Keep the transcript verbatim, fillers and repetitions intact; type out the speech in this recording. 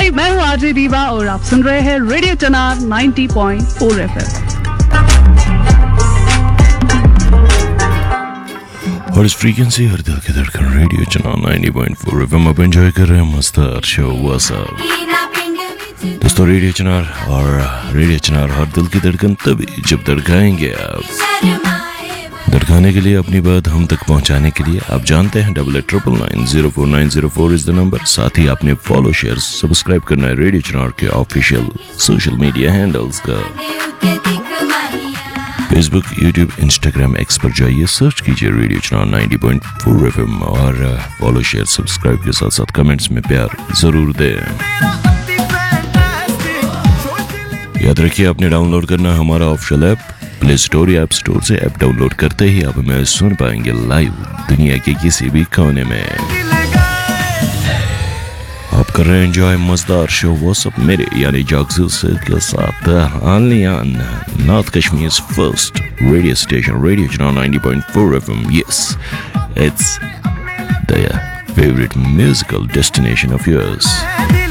हाय, मैं हूँ आरजे दीवा और आप सुन रहे हैं रेडियो चनार नब्बे पॉइंट चार एफएम। और इस फ्रीक्वेंसी हर दिल की धड़कन रेडियो चनार नब्बे पॉइंट चार एफएम आप एंजॉय कर रहे हैं मस्तार शो व्हाट्सअप। दोस्तों, रेडियो चनार और रेडियो चनार हर दिल की धड़कन तभी जब धड़काएंगे आप। धड़काने के लिए, अपनी बात हम तक पहुंचाने के लिए आप जानते हैं double eight triple nine zero four nine zero four is the number. साथ ही आपने फॉलो शेयर सब्सक्राइब करना है रेडियो चनार के ऑफिशियल सोशल मीडिया हैंडल्स का। फेसबुक, यूट्यूब, इंस्टाग्राम, एक्स पर जाइए, सर्च कीजिए रेडियो चनार नब्बे पॉइंट चार एफएम और फॉलो शेयर सब्सक्राइब के साथ साथ कमेंट्स में प्यार जरूर दें। याद रखिए, आपने डाउनलोड करना हमारा ऑफिशियल ऐप प्ले स्टोर या ऐप स्टोर से। ऐप डाउनलोड करते ही आप हमें सुन पाएंगे लाइव दुनिया के किसी भी कोने में। आप कर रहे हैं एंजॉय मजेदार शो व्हाट्सअप मेरे यानी जागज़िल सैद के साथ only on north Kashmir first radio station radio चनार नब्बे पॉइंट चार FM. Yes, it's the favourite musical destination of yours.